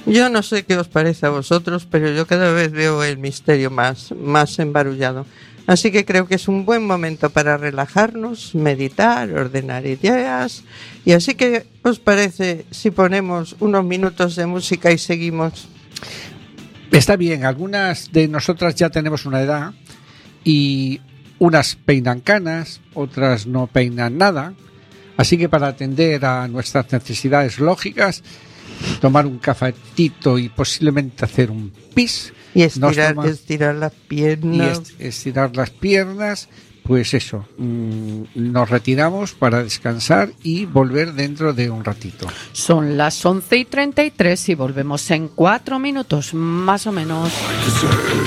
Yo no sé qué os parece a vosotros, pero yo cada vez veo el misterio más embarullado. Así que creo que es un buen momento para relajarnos, meditar, ordenar ideas. Y así que, ¿os parece si ponemos unos minutos de música y seguimos? Está bien, algunas de nosotras ya tenemos una edad y unas peinan canas, otras no peinan nada. Así que para atender a nuestras necesidades lógicas, tomar un cafetito y posiblemente hacer un pis. Y estirar las piernas. Y estirar las piernas, pues eso, nos retiramos para descansar y volver dentro de un ratito. Son las 11:33 y volvemos en 4 minutos, más o menos.